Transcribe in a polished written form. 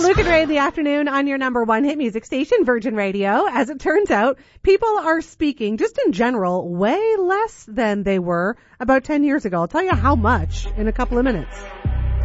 Luke and Ray in the afternoon on your number one hit music station, Virgin Radio. As it turns out, people are speaking, just in general, way less than they were about 10 years ago. I'll tell you how much in a couple of minutes.